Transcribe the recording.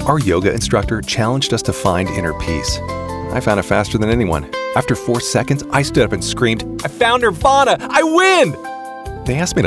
Our yoga instructor challenged us to find inner peace. I found it faster than anyone. After 4 seconds, I stood up and screamed, "I found Nirvana! I win!" They asked me to